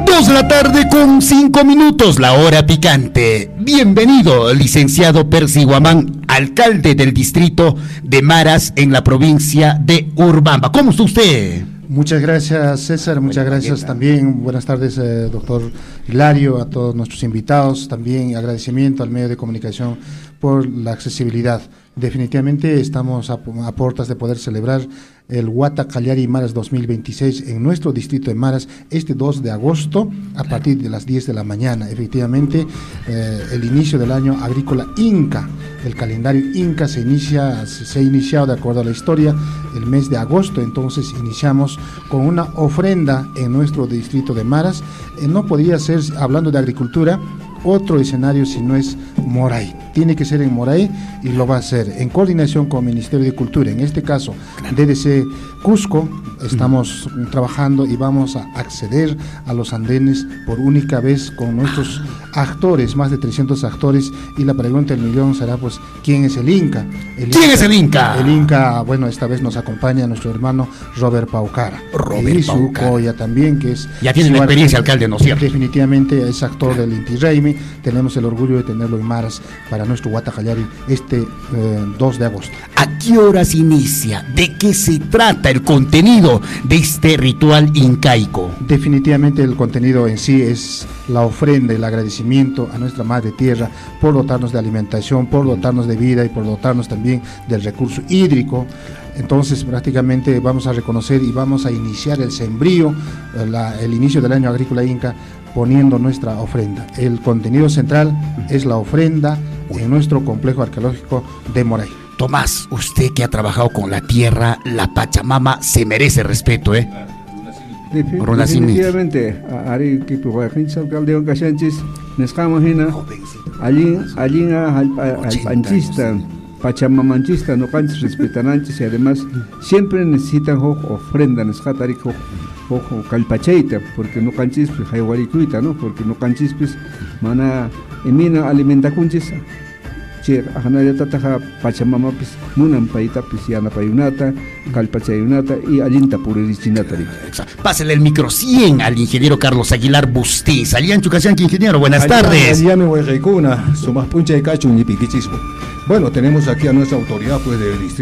2 de la tarde con 5 minutos, la hora picante. Bienvenido, licenciado Percy Guamán, alcalde del distrito de Maras en la provincia de Urubamba. ¿Cómo está usted? Muchas gracias, César, muchas gracias también. Buenas tardes, doctor Hilario, a todos nuestros invitados. También agradecimiento al medio de comunicación por la accesibilidad. Definitivamente estamos a puertas de poder celebrar el Huata Callari Maras 2026 en nuestro distrito de Maras este 2 de agosto a partir de las 10 de la mañana. Efectivamente, el inicio del año agrícola Inca, el calendario Inca se ha iniciado de acuerdo a la historia el mes de agosto. Entonces iniciamos con una ofrenda en nuestro distrito de Maras. No podría ser, hablando de agricultura, otro escenario si no es Moray. Tiene que ser en Moray y lo va a hacer en coordinación con el Ministerio de Cultura. En este caso, DDC Cusco, estamos trabajando y vamos a acceder a los andenes por única vez con nuestros actores, más de 300 actores, y la pregunta del millón será, pues, ¿quién es el Inca? ¿Quién es el Inca? El Inca, bueno, esta vez nos acompaña nuestro hermano Robert Paucara. Robert y su Paucara. Coya también, que es... Ya tiene la experiencia, alcalde, ¿no es cierto? Definitivamente es actor del Inti Raymi. Tenemos el orgullo de tenerlo en Maras para nuestro Huata Callari este 2 de agosto. ¿A qué horas inicia? ¿De qué se trata el contenido de este ritual incaico? Definitivamente el contenido en sí es la ofrenda, el agradecimiento a nuestra Madre Tierra por dotarnos de alimentación, por dotarnos de vida y por dotarnos también del recurso hídrico. Entonces prácticamente vamos a reconocer y vamos a iniciar el sembrío, el inicio del año agrícola Inca, poniendo nuestra ofrenda. El contenido central es la ofrenda en nuestro complejo arqueológico de Moray. Tomás, usted que ha trabajado con la tierra, la Pachamama se merece respeto, ¿eh? Definitivamente, Ari Kipu Guayaquincha, alcalde Oncachanchis, Nescamo Hina, allí al panchista, Pachamamanchista, no canches, respetananches, y además siempre necesitan ofrenda, Nescatari, ojo, calpacheita, porque no canchis, pues, hayguaricuita, ¿no? Porque no canchis, pues, mana, emina alimentacunchis, che, ajanaya tataja, Pachamama, pues, munan paita, pues, yana payunata, calpachayunata, y allinta puririchinata. Pásale el micro 100 al ingeniero Carlos Aguilar Bustés. Alian Chucasianqui, ingeniero, buenas tardes. Bueno, tenemos aquí a nuestra autoridad, pues, del distrito